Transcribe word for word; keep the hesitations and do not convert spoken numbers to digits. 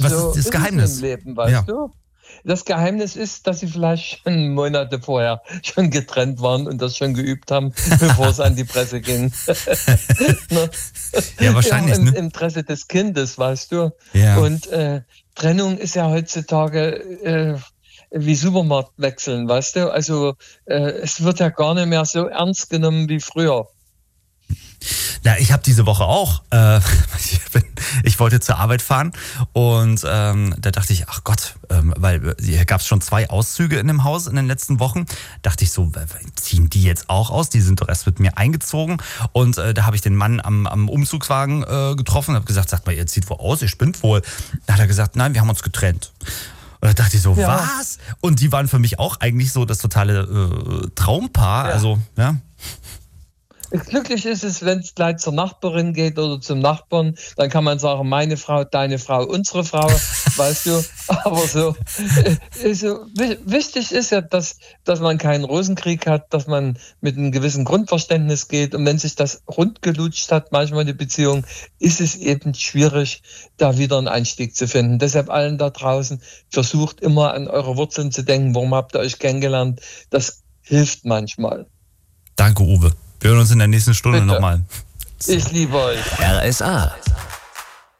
Was so ist das ist Geheimnis? Es im Leben, weißt Ja. du? Das Geheimnis ist, dass sie vielleicht schon Monate vorher schon getrennt waren und das schon geübt haben, bevor es an die Presse ging. Ne? Ja, wahrscheinlich, ja, im ne? Interesse des Kindes, weißt du. Ja. Und äh, Trennung ist ja heutzutage äh, wie Supermarkt wechseln, weißt du. Also äh, es wird ja gar nicht mehr so ernst genommen wie früher. Ja, ich habe diese Woche auch, äh, ich, bin, ich wollte zur Arbeit fahren und ähm, da dachte ich, ach Gott, ähm, weil hier gab es schon zwei Auszüge in dem Haus in den letzten Wochen, dachte ich so, ziehen die jetzt auch aus? Die sind doch erst mit mir eingezogen und äh, da habe ich den Mann am, am Umzugswagen äh, getroffen und habe gesagt, sagt mal, ihr zieht wohl aus, ihr spinnt wohl. Da hat er gesagt, nein, wir haben uns getrennt. Und da dachte ich so, Ja. was? Und die waren für mich auch eigentlich so das totale äh, Traumpaar, Ja. also, ja. Glücklich ist es, wenn es gleich zur Nachbarin geht oder zum Nachbarn, dann kann man sagen, meine Frau, deine Frau, unsere Frau, weißt du. Aber so, äh, so wi- wichtig ist ja, dass, dass man keinen Rosenkrieg hat, dass man mit einem gewissen Grundverständnis geht. Und wenn sich das rundgelutscht hat, manchmal die Beziehung, ist es eben schwierig, da wieder einen Einstieg zu finden. Deshalb allen da draußen, versucht immer an eure Wurzeln zu denken. Warum habt ihr euch kennengelernt? Das hilft manchmal. Danke, Uwe. Wir hören uns in der nächsten Stunde Bitte. nochmal. Ich liebe euch. R S A.